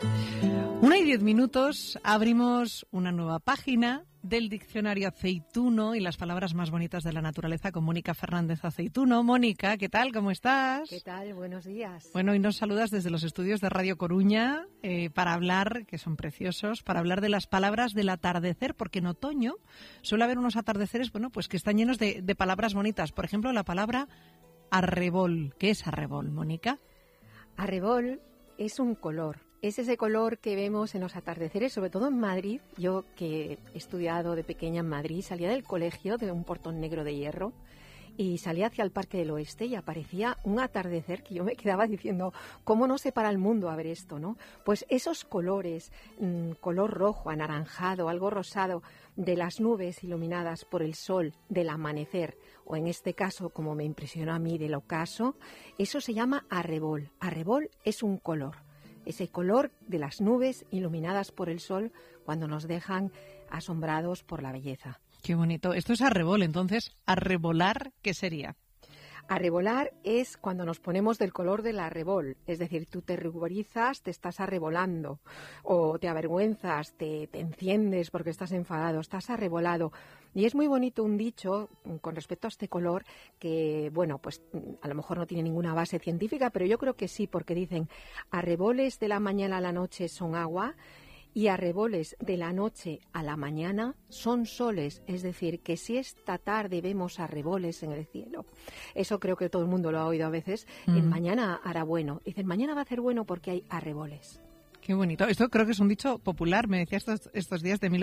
1:10, abrimos una nueva página del diccionario aceituno y las palabras más bonitas de la naturaleza con Mónica Fernández Aceituno. Mónica, ¿qué tal? ¿Cómo estás? ¿Qué tal? Buenos días. Bueno, hoy nos saludas desde los estudios de Radio Coruña para hablar, que son preciosos, para hablar de las palabras del atardecer, porque en otoño suele haber unos atardeceres, bueno, pues que están llenos de palabras bonitas. Por ejemplo, la palabra arrebol. ¿Qué es arrebol, Mónica? Arrebol es un color. Es ese color que vemos en los atardeceres, sobre todo en Madrid. Yo, que he estudiado de pequeña en Madrid, salía del colegio de un portón negro de hierro y salía hacia el Parque del Oeste y aparecía un atardecer que yo me quedaba diciendo, ¿cómo no se para el mundo a ver esto, no? Pues esos colores, color rojo, anaranjado, algo rosado, de las nubes iluminadas por el sol del amanecer, o en este caso, como me impresionó a mí, del ocaso, eso se llama arrebol. Arrebol es un color. Ese color de las nubes iluminadas por el sol cuando nos dejan asombrados por la belleza. Qué bonito. Esto es arrebol, entonces, arrebolar, ¿qué sería? Arrebolar es cuando nos ponemos del color del arrebol, es decir, tú te ruborizas, te estás arrebolando, o te avergüenzas, te enciendes porque estás enfadado, estás arrebolado. Y es muy bonito un dicho con respecto a este color que, bueno, pues a lo mejor no tiene ninguna base científica, pero yo creo que sí, porque dicen, arreboles de la mañana a la noche son agua, y arreboles de la noche a la mañana son soles, es decir, que si esta tarde vemos arreboles en el cielo, eso creo que todo el mundo lo ha oído a veces, en mañana hará bueno. Dicen, mañana va a hacer bueno porque hay arreboles. Qué bonito. Esto creo que es un dicho popular, me decía estos días de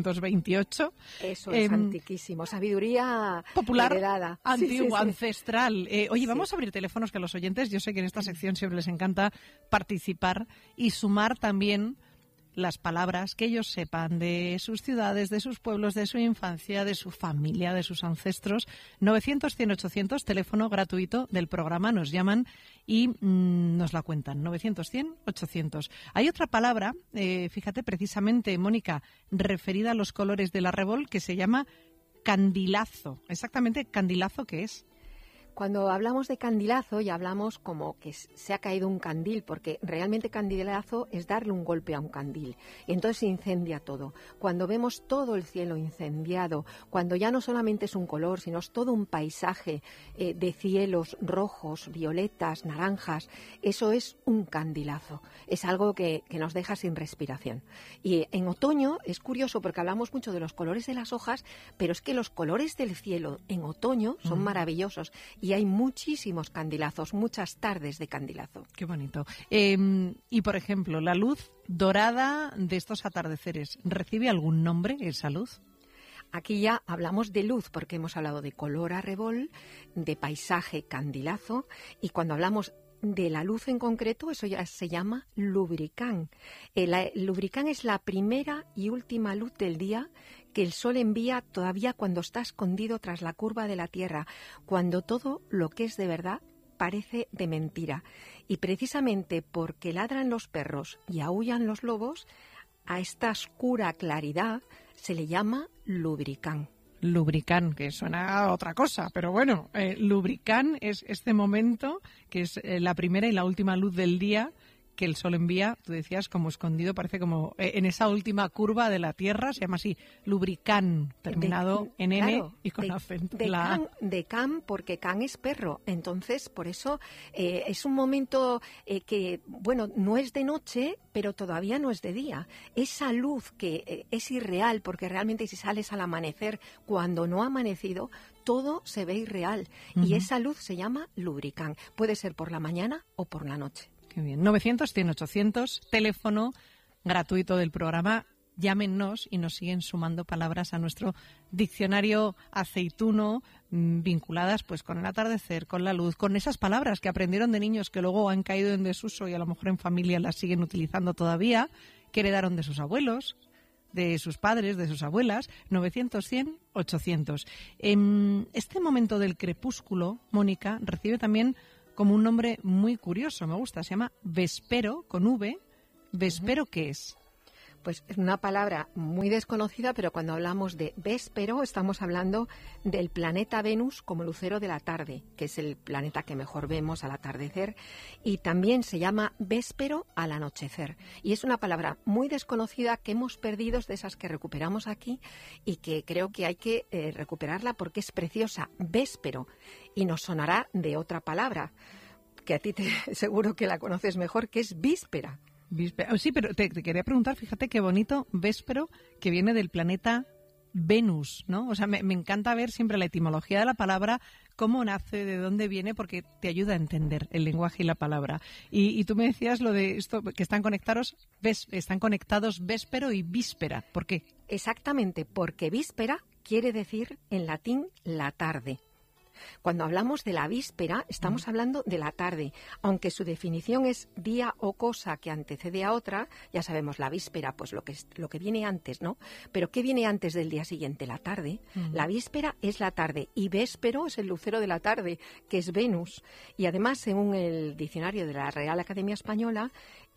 1828. Eso es antiquísimo, sabiduría popular, heredada. antigua, sí. ancestral. Oye, vamos a abrir teléfonos que a los oyentes, yo sé que en esta sección siempre les encanta participar y sumar también las palabras que ellos sepan de sus ciudades, de sus pueblos, de su infancia, de su familia, de sus ancestros. 900-100-800, teléfono gratuito del programa, nos llaman y nos la cuentan. 900-100-800. Hay otra palabra, fíjate, precisamente, Mónica, referida a los colores del arrebol, que se llama candilazo. Exactamente, ¿candilazo qué es? Cuando hablamos de candilazo ya hablamos como que se ha caído un candil, porque realmente candilazo es darle un golpe a un candil y entonces se incendia todo. Cuando vemos todo el cielo incendiado, cuando ya no solamente es un color, sino es todo un paisaje de cielos rojos, violetas, naranjas, eso es un candilazo. Es algo que nos deja sin respiración. Y en otoño es curioso porque hablamos mucho de los colores de las hojas, pero es que los colores del cielo en otoño son maravillosos. Y hay muchísimos candilazos, muchas tardes de candilazo. Qué bonito. Y, por ejemplo, la luz dorada de estos atardeceres, ¿recibe algún nombre esa luz? Aquí ya hablamos de luz, porque hemos hablado de color arrebol, de paisaje candilazo, y cuando hablamos de la luz en concreto, eso ya se llama lubricán. El lubricán es la primera y última luz del día que el sol envía todavía cuando está escondido tras la curva de la Tierra, cuando todo lo que es de verdad parece de mentira. Y precisamente porque ladran los perros y aúllan los lobos, a esta oscura claridad se le llama lubricán. Lubricán, que suena a otra cosa, pero bueno, lubricán es este momento que es la primera y la última luz del día que el sol envía, tú decías, como escondido, parece como en esa última curva de la Tierra, se llama así, lubricán, terminado en N claro, y con acento. De can, porque can es perro, entonces por eso es un momento que, bueno, no es de noche, pero todavía no es de día. Esa luz que es irreal, porque realmente si sales al amanecer, cuando no ha amanecido, todo se ve irreal. Y esa luz se llama lubricán. Puede ser por la mañana o por la noche. Qué bien. 900-100-800, teléfono gratuito del programa. Llámenos y nos siguen sumando palabras a nuestro diccionario aceituno vinculadas pues con el atardecer, con la luz, con esas palabras que aprendieron de niños que luego han caído en desuso y a lo mejor en familia las siguen utilizando todavía, que heredaron de sus abuelos, de sus padres, de sus abuelas. 900-100-800. Este momento del crepúsculo, Mónica, recibe también como un nombre muy curioso, me gusta, se llama vespero, con V. ¿Vespero qué es? Pues es una palabra muy desconocida, pero cuando hablamos de véspero estamos hablando del planeta Venus como lucero de la tarde, que es el planeta que mejor vemos al atardecer, y también se llama véspero al anochecer. Y es una palabra muy desconocida que hemos perdido, de esas que recuperamos aquí, y que creo que hay que recuperarla porque es preciosa, véspero, y nos sonará de otra palabra, que a ti seguro que la conoces mejor, que es víspera. Sí, pero te quería preguntar, fíjate qué bonito, véspero, que viene del planeta Venus, ¿no? O sea, me encanta ver siempre la etimología de la palabra, cómo nace, de dónde viene, porque te ayuda a entender el lenguaje y la palabra. Y tú me decías lo de esto, que están conectados véspero y víspera. ¿Por qué? Exactamente, porque víspera quiere decir en latín la tarde. Cuando hablamos de la víspera, estamos hablando de la tarde. Aunque su definición es día o cosa que antecede a otra, ya sabemos, la víspera, pues lo que viene antes, ¿no? Pero ¿qué viene antes del día siguiente? La tarde. La víspera es la tarde y véspero es el lucero de la tarde, que es Venus. Y además, según el diccionario de la Real Academia Española,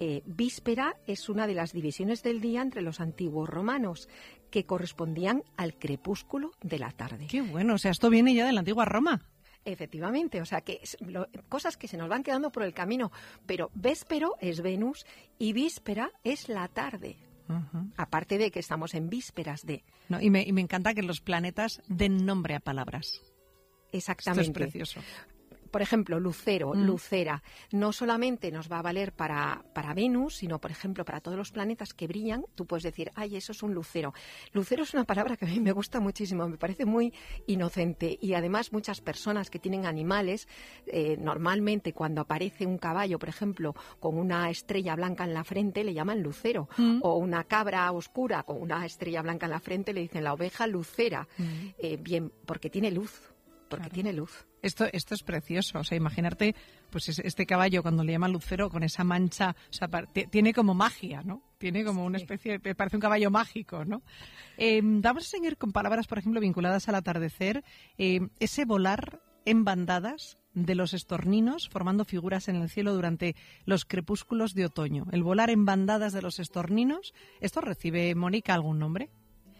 víspera es una de las divisiones del día entre los antiguos romanos, que correspondían al crepúsculo de la tarde. ¡Qué bueno! O sea, esto viene ya de la antigua Roma. Efectivamente, o sea, que cosas que se nos van quedando por el camino, pero véspero es Venus y víspera es la tarde. Uh-huh. Aparte de que estamos en vísperas de... No, y me encanta que los planetas den nombre a palabras. Exactamente. Esto es precioso. Por ejemplo, lucero, lucera, no solamente nos va a valer para Venus, sino, por ejemplo, para todos los planetas que brillan. Tú puedes decir, ay, eso es un lucero. Lucero es una palabra que a mí me gusta muchísimo, me parece muy inocente. Y además muchas personas que tienen animales, normalmente cuando aparece un caballo, por ejemplo, con una estrella blanca en la frente, le llaman lucero. O una cabra oscura con una estrella blanca en la frente, le dicen la oveja lucera. Bien, porque tiene luz. Porque tiene luz. Esto es precioso, o sea, imaginarte pues este caballo cuando le llaman lucero con esa mancha, o sea, tiene como magia, ¿no? Tiene como una especie, parece un caballo mágico, ¿no? Vamos a seguir con palabras, por ejemplo, vinculadas al atardecer, ese volar en bandadas de los estorninos formando figuras en el cielo durante los crepúsculos de otoño. El volar en bandadas de los estorninos, ¿esto recibe, Mónica, algún nombre?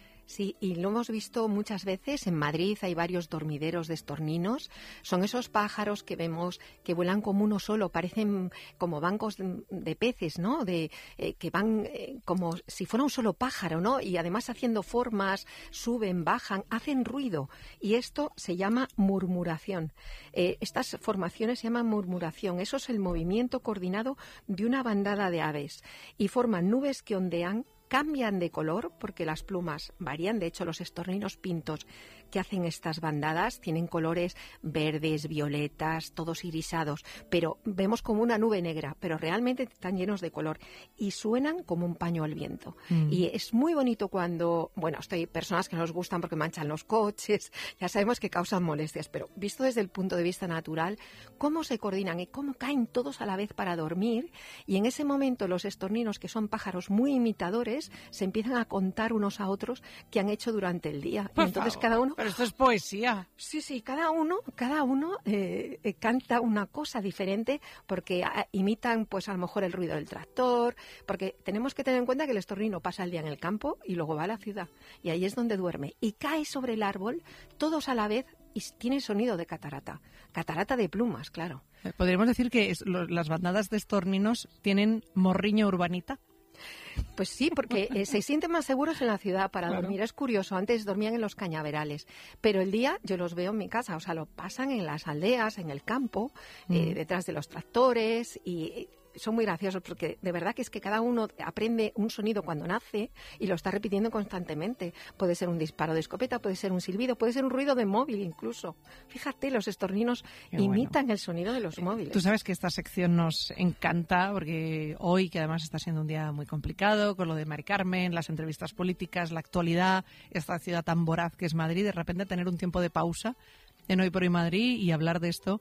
Sí, y lo hemos visto muchas veces. En Madrid hay varios dormideros de estorninos. Son esos pájaros que vemos que vuelan como uno solo, parecen como bancos de peces, ¿no? Que van como si fuera un solo pájaro, ¿no? Y además haciendo formas, suben, bajan, hacen ruido. Y esto se llama murmuración. Estas formaciones se llaman murmuración. Eso es el movimiento coordinado de una bandada de aves. Y forman nubes que ondean, cambian de color porque las plumas varían. De hecho, los estorninos pintos que hacen estas bandadas tienen colores verdes, violetas, todos irisados, pero vemos como una nube negra, pero realmente están llenos de color y suenan como un paño al viento. Y es muy bonito cuando, bueno, hay personas que no nos gustan porque manchan los coches, ya sabemos que causan molestias, pero visto desde el punto de vista natural, cómo se coordinan y cómo caen todos a la vez para dormir, y en ese momento los estorninos, que son pájaros muy imitadores, se empiezan a contar unos a otros qué han hecho durante el día. Por y entonces favor, cada uno... Pero esto es poesía. Sí, cada uno canta una cosa diferente porque imitan, pues a lo mejor el ruido del tractor, porque tenemos que tener en cuenta que el estornino pasa el día en el campo y luego va a la ciudad y ahí es donde duerme y cae sobre el árbol todos a la vez y tiene sonido de catarata de plumas, claro. ¿Podríamos decir que las bandadas de estorninos tienen morriña urbanita? Pues sí, porque se sienten más seguros en la ciudad para dormir. Es curioso, antes dormían en los cañaverales, pero el día yo los veo en mi casa, o sea, lo pasan en las aldeas, en el campo, detrás de los tractores, y son muy graciosos porque de verdad que es que cada uno aprende un sonido cuando nace y lo está repitiendo constantemente. Puede ser un disparo de escopeta, puede ser un silbido, puede ser un ruido de móvil incluso. Fíjate, los estorninos imitan el sonido de los móviles. Tú sabes que esta sección nos encanta porque hoy, que además está siendo un día muy complicado con lo de Mari Carmen, las entrevistas políticas, la actualidad, esta ciudad tan voraz que es Madrid, de repente tener un tiempo de pausa en Hoy por Hoy Madrid y hablar de esto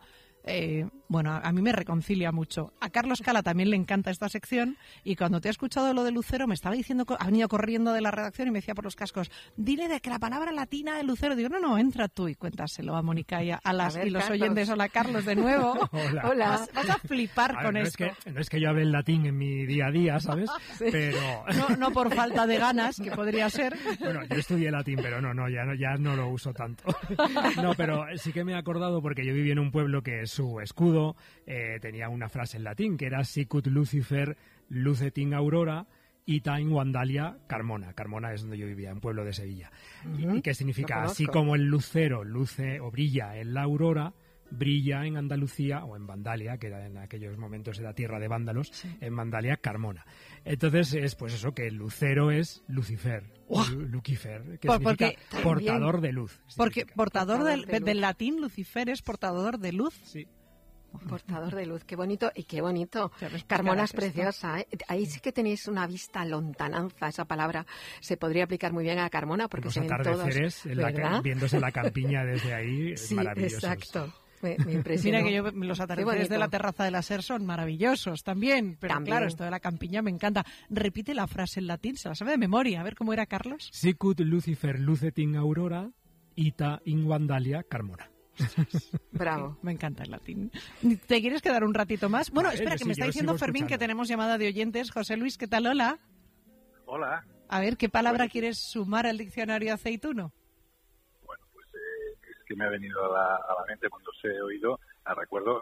bueno, a mí me reconcilia mucho. A Carlos Cala también le encanta esta sección y cuando te he escuchado lo de lucero me estaba diciendo, ha venido corriendo de la redacción y me decía por los cascos, dile de que la palabra latina de lucero. Digo, no, entra tú y cuéntaselo a Mónica y y los oyentes. Hola, Carlos, de nuevo. Hola. Vas a flipar con esto. No es que yo hable el latín en mi día a día, ¿sabes? Sí. Pero... No por falta de ganas, que podría ser. Bueno, yo estudié latín, pero ya no lo uso tanto. No, pero sí que me he acordado porque yo viví en un pueblo que su escudo tenía una frase en latín, que era Sicut Lucifer lucetin aurora ita in Vandalia Carmona. Carmona es donde yo vivía, un pueblo de Sevilla. ¿Y qué significa? Así como el lucero luce o brilla en la aurora, brilla en Andalucía o en Vandalia, que en aquellos momentos era tierra de vándalos, sí. En Vandalia, Carmona. Entonces es pues eso, que el lucero es Lucifer, Lucifer, que significa portador de luz. Porque portador del latín, Lucifer es portador de luz. Sí. Portador de luz, qué bonito y qué bonito. Carmona es preciosa, ¿eh? Ahí sí que tenéis una vista lontananza, esa palabra se podría aplicar muy bien a Carmona porque se ven todos, viéndose la campiña desde ahí, sí, maravillosos. Exacto. Me impresionó. Mira que los atardeceres de la terraza de la SER son maravillosos también, pero claro, esto de la campiña me encanta. Repite la frase en latín, se la sabe de memoria, a ver cómo era, Carlos. Sicut Lucifer lucetin aurora ita in Vandalia Carmona. Bravo. Me encanta el latín. ¿Te quieres quedar un ratito más? Bueno, espera, que me está diciendo Fermín que tenemos llamada de oyentes. José Luis, ¿qué tal? Hola. Hola. A ver, ¿qué palabra quieres sumar al diccionario aceituno? Bueno, pues es que me ha venido a la mente cuando os he oído, recuerdo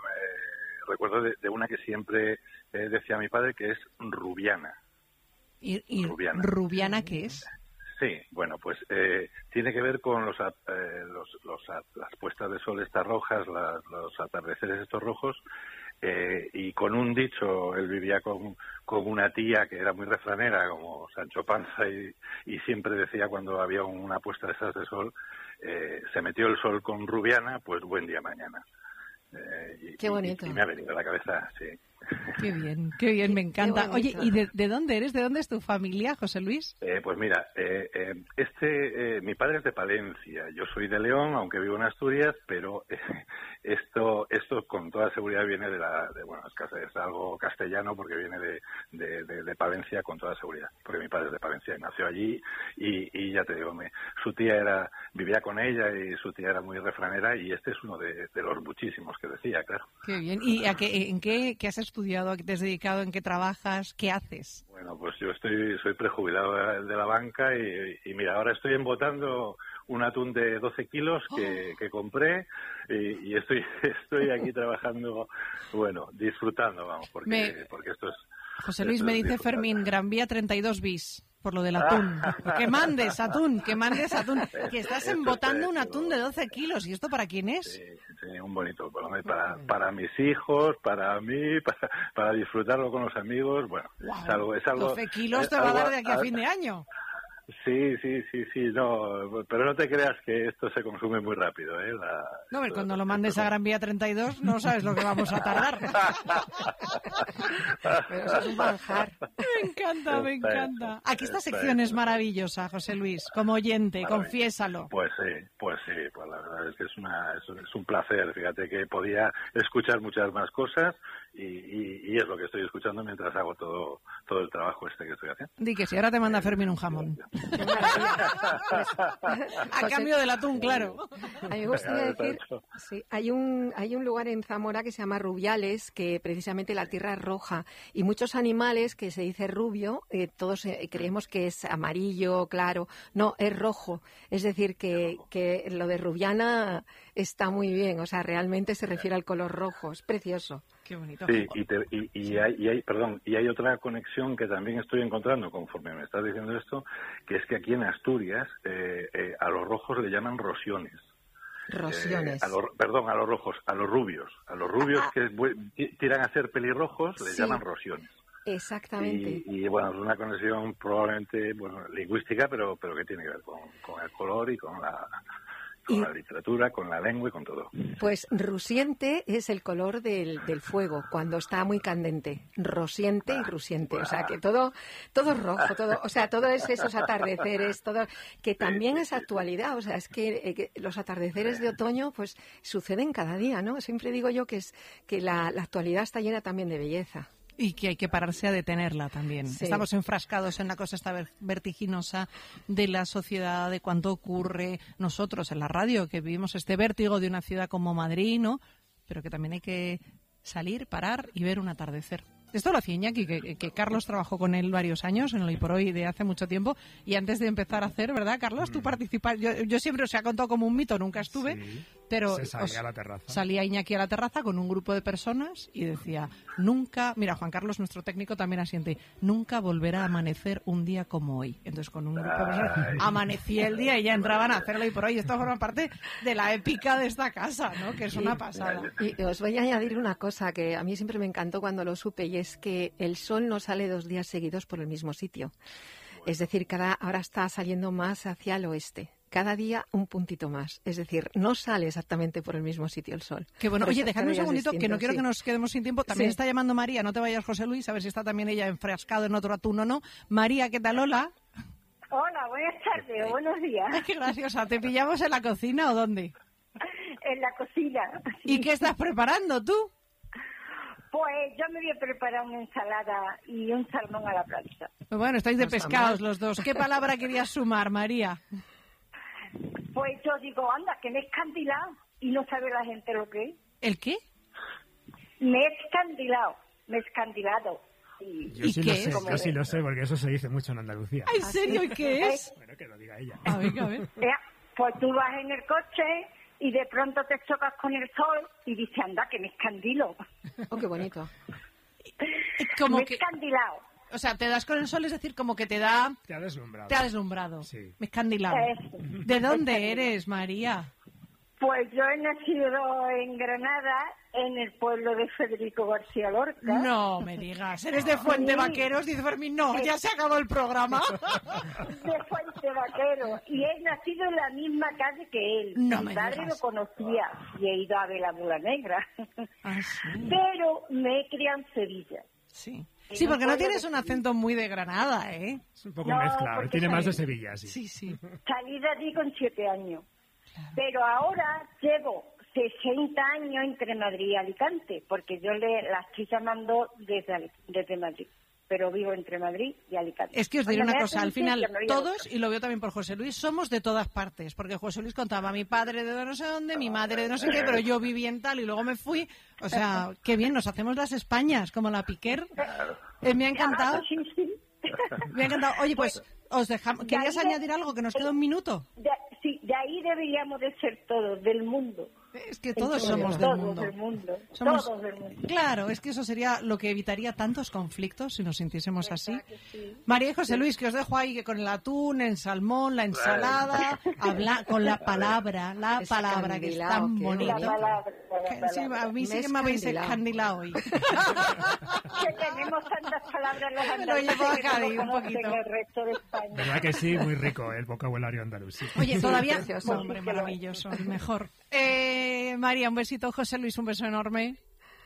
de una que siempre decía mi padre, que es rubiana. ¿Y rubiana qué es? Sí, bueno, pues tiene que ver con las puestas de sol estas rojas, los atardeceres estos rojos, y con un dicho, él vivía con una tía que era muy refranera, como Sancho Panza, y siempre decía cuando había una puesta de esas de sol, se metió el sol con rubiana, pues buen día mañana. Qué bonito. Y me ha venido a la cabeza, sí. Qué bien, me encanta. Oye, ¿y de dónde eres? ¿De dónde es tu familia, José Luis? Pues mira, mi padre es de Palencia, yo soy de León, aunque vivo en Asturias, pero esto con toda seguridad viene es algo castellano porque viene de Palencia con toda seguridad, porque mi padre es de Palencia y nació allí y ya te digo, su tía vivía con ella y su tía era muy refranera y este es uno de los muchísimos que decía, claro. Qué bien. ¿Y en qué has estudiado, a qué te has dedicado, en qué trabajas, qué haces? Bueno, pues yo soy prejubilado de la banca y mira, ahora estoy embotando un atún de 12 kilos que compré y estoy aquí trabajando, bueno, disfrutando, vamos, porque esto es... José Luis, me dice Fermín, Gran Vía 32 bis, por lo del atún. Que mandes atún, que estás embotando un atún de 12 kilos. ¿Y esto para quién es? Sí, un bonito, para mis hijos, para mí, para disfrutarlo con los amigos. Bueno, wow, es algo 12 kilos te va a dar de aquí a fin de año. Sí, no, pero no te creas que esto se consume muy rápido, ¿eh? No, pero cuando lo mandes a Gran Vía 32 no sabes lo que vamos a tardar. Pero eso es un manjar. Me encanta. Aquí esta sección es maravillosa, José Luis, como oyente, confiésalo. Pues la verdad es que es un placer, fíjate que podía escuchar muchas más cosas y es lo que estoy escuchando mientras hago todo el trabajo que estoy haciendo. Di que si ahora te manda Fermín un jamón. A cambio del atún, claro. A mí me gustaría decir, sí, hay un lugar en Zamora que se llama Rubiales, que precisamente la tierra es roja y muchos animales que se dice rubio, todos creemos que es amarillo, claro, no, es rojo. Es decir, que lo de rubiana está muy bien, o sea, realmente se refiere al color rojo, es precioso. Qué bonito. Sí, y hay otra conexión que también estoy encontrando conforme me estás diciendo esto, que es que aquí en Asturias a los rojos le llaman rosiones. Rosiones. A los rojos, a los rubios. A los rubios que tiran a ser pelirrojos les llaman rosiones. Exactamente. Y bueno, es una conexión probablemente lingüística, pero que tiene que ver con el color y con con la literatura, con la lengua y con todo. Pues rusiente es el color del fuego, cuando está muy candente. Rosiente y rusiente. O sea, que todo es rojo, todo es esos atardeceres, todo, que también es actualidad. O sea, es que los atardeceres de otoño, pues, suceden cada día, ¿no? Siempre digo yo que la actualidad está llena también de belleza. Y que hay que pararse a detenerla también. Sí. Estamos enfrascados en la cosa esta vertiginosa de la sociedad, de cuánto ocurre nosotros en la radio, que vivimos este vértigo de una ciudad como Madrid, ¿no? Pero que también hay que salir, parar y ver un atardecer. Esto lo hacía Iñaki, que Carlos trabajó con él varios años en el Hoy por Hoy de hace mucho tiempo, y antes de empezar a hacer, ¿verdad, Carlos? Tú participas, yo siempre os he contado como un mito, nunca estuve, Sí, pero se salía a la terraza. Salía Iñaki a la terraza con un grupo de personas y decía, nunca, mira, Juan Carlos, nuestro técnico, también asiente, nunca volverá a amanecer un día como hoy. Entonces con un grupo de personas amanecía el día y ya entraban a hacer el Hoy por Hoy. Esto forma parte de la épica de esta casa, ¿no? Que es una pasada. Y os voy a añadir una cosa que a mí siempre me encantó cuando lo supe, y es que el sol no sale 2 días seguidos por el mismo sitio. Es decir, ahora está saliendo más hacia el oeste. Cada día un puntito más. Es decir, no sale exactamente por el mismo sitio el sol. Que bueno, oye, dejadme un cada día es segundito, que no distinto, quiero sí. que nos quedemos sin tiempo. También Sí. está llamando María, no te vayas, José Luis, a ver si está también ella enfrascado en otro atún o no. María, ¿qué tal? Hola. Hola, buenas tardes, buenos días. Ay, qué graciosa. ¿Te pillamos en la cocina o dónde? En la cocina. ¿Y qué estás preparando tú? Pues yo me voy a preparar una ensalada y un salmón a la plancha. Bueno, estáis de No está pescados mal. los dos. ¿Qué palabra querías sumar, María? Pues yo digo, anda, que me he escandilado y no sabe la gente lo que es. ¿El qué? Me he escandilado. Y Yo ¿Y sí qué lo es? sé, Como yo sí ves. lo sé, porque eso se dice mucho en Andalucía. ¿En serio? ¿Y qué es? Bueno, que lo diga ella. A ver. pues tú vas en el coche y de pronto te chocas con el sol y dices, anda, que me escandilo. Oh, qué bonito. Como me he que, escandilado. o sea, te das con el sol, es decir, como que te ha Te ha deslumbrado. deslumbrado. Sí. Me he escandilado. Eso. ¿De dónde eres, María? Pues yo he nacido en Granada, en el pueblo de Federico García Lorca. No me digas. ¿Eres de Fuente Sí. Vaqueros? Dice Fermín, no, ya se acabó el programa. De Fuente Vaquero, y he nacido en la misma calle que él. No Mi me padre digas. lo conocía y he ido a ver la Mula Negra. Ah, sí. Pero me he criado en Sevilla. Sí. Sí, porque no tienes un acento muy de Granada, ¿eh? Es un poco No, mezcla, porque tiene más de sabe- Sevilla, sí. Sí, sí. Salí de allí con 7 años. Pero ahora llevo 60 años entre Madrid y Alicante, porque yo la estoy llamando desde Madrid. Pero vivo entre Madrid y Alicante. Es que os diré Cuando una me cosa, hacen al final sitio, me voy a todos, buscar. y lo veo también por José Luis, somos de todas partes, porque José Luis contaba, mi padre de no sé dónde, mi madre de no sé qué, pero yo viví en tal y luego me fui, o sea, qué bien, nos hacemos las Españas, como la Piquer. Me ha encantado, Ah, sí, sí. me ha encantado. Oye, pues, os dejamos, ¿querías de ahí de- añadir algo? Que nos queda un minuto. Sí, de ahí deberíamos de ser todos, del mundo. Es que todos Entonces, somos del todos mundo. del mundo. Somos- Todos del mundo. Claro, es que eso sería lo que evitaría tantos conflictos si nos sintiésemos así. ¿Verdad que sí? María y José Luis, que os dejo ahí que con el atún, el salmón, la ensalada, con la palabra que es tan Escandilao, qué bonita. La palabra. Que sí, a mí sí Me que me habéis escandilao. escandilado hoy. Que tenemos tantas palabras los Lo andaluces llevo a que Cádiz no un conocen poquito. el resto de España. ¿Verdad que sí? Muy rico el vocabulario andaluz. Sí. Oye, Sí, todavía... precioso. Hombre, maravilloso, el mejor. María, un besito. José Luis, un beso enorme.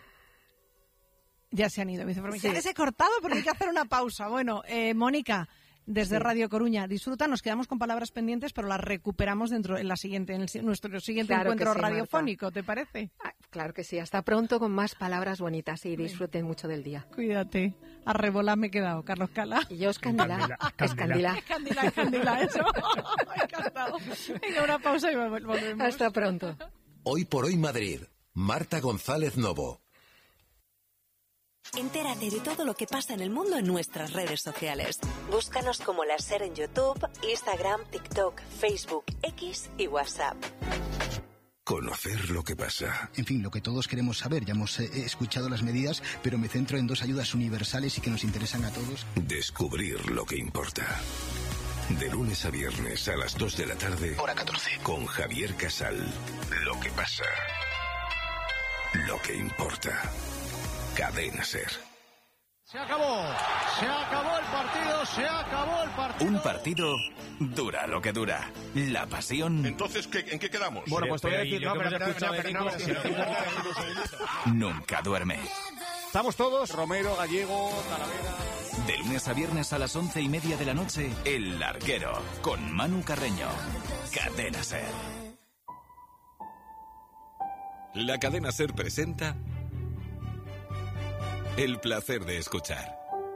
Ya se han ido, dice Fermín. Sí. Ya les he cortado porque hay que hacer una pausa. Bueno, Mónica, desde Radio Coruña, disfruta. Nos quedamos con palabras pendientes, pero las recuperamos en nuestro siguiente Claro que encuentro sí, radiofónico, ¿te parece? Ah, claro que sí. Hasta pronto con más palabras bonitas y disfruten mucho del día. Cuídate. A rebolar me he quedado, Carlos Cala. Y yo escandilá. Escandilá. Escandilá. Eso. Me ha encantado. Venga, una pausa y volvemos. Hasta pronto. Hoy por hoy Madrid. Marta González Novo. Entérate de todo lo que pasa en el mundo en nuestras redes sociales. Búscanos como La Ser en YouTube, Instagram, TikTok, Facebook, X y WhatsApp. Conocer lo que pasa. En fin, lo que todos queremos saber. Ya hemos escuchado las medidas, pero me centro en 2 ayudas universales y que nos interesan a todos. Descubrir lo que importa. De lunes a viernes a las 2 de la tarde. Hora 14. Con Javier Casal. Lo que pasa. Lo que importa. Cadena Ser. Se acabó el partido. se acabó el partido. Un partido dura lo que dura. La pasión. Entonces, ¿en qué quedamos? Bueno, pues te voy a decir, nunca duerme. Estamos todos, Romero, Gallego, Talavera. De lunes a viernes a las 11:30 de la noche, El Larguero, con Manu Carreño. Cadena SER. La Cadena SER presenta El placer de escuchar.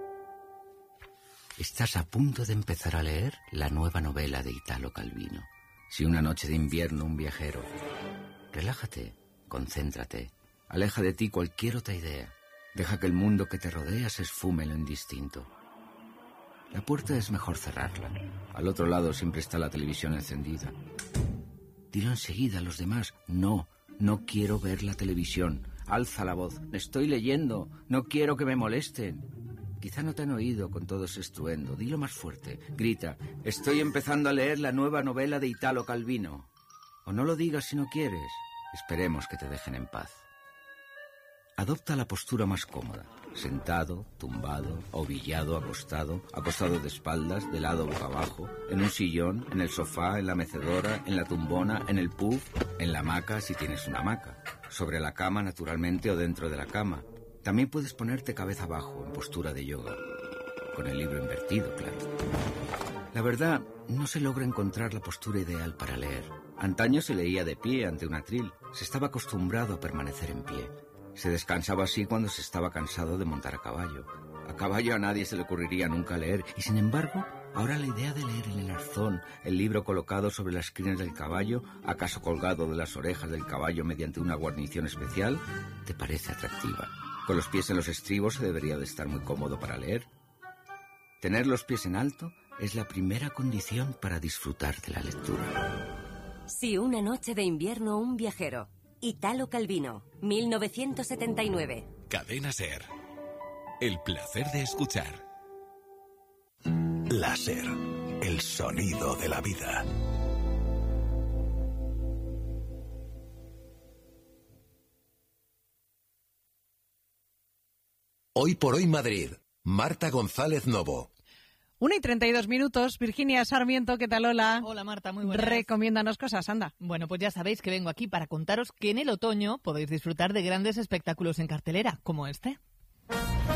Estás a punto de empezar a leer la nueva novela de Italo Calvino. Si una noche de invierno un viajero. Relájate, concéntrate, aleja de ti cualquier otra idea. Deja que el mundo que te rodea se esfume en lo indistinto. La puerta es mejor cerrarla. Al otro lado siempre está la televisión encendida. Dilo enseguida a los demás. No quiero ver la televisión. Alza la voz. Estoy leyendo. No quiero que me molesten. Quizá no te han oído con todo ese estruendo. Dilo más fuerte. Grita. Estoy empezando a leer la nueva novela de Italo Calvino. O no lo digas si no quieres. Esperemos que te dejen en paz. Adopta la postura más cómoda. Sentado, tumbado, ovillado, acostado de espaldas, de lado boca abajo, en un sillón, en el sofá, en la mecedora, en la tumbona, en el puff, en la hamaca si tienes una hamaca, sobre la cama naturalmente o dentro de la cama. También puedes ponerte cabeza abajo, en postura de yoga, con el libro invertido, claro. La verdad, no se logra encontrar la postura ideal para leer. Antaño se leía de pie ante un atril, se estaba acostumbrado a permanecer en pie. Se descansaba así cuando se estaba cansado de montar a caballo. A caballo a nadie se le ocurriría nunca leer, y sin embargo, ahora la idea de leer en el arzón, el libro colocado sobre las crines del caballo, acaso colgado de las orejas del caballo mediante una guarnición especial, te parece atractiva. Con los pies en los estribos se debería de estar muy cómodo para leer. Tener los pies en alto es la primera condición para disfrutar de la lectura. Si una noche de invierno un viajero. Italo Calvino, 1979. Cadena SER. El placer de escuchar. La SER. El sonido de la vida. Hoy por hoy Madrid. Marta González Novo. 1:32. Virginia Sarmiento, ¿qué tal? Hola. Hola Marta, muy buenas. Recomiéndanos cosas, anda. Bueno, pues ya sabéis que vengo aquí para contaros que en el otoño podéis disfrutar de grandes espectáculos en cartelera, como este.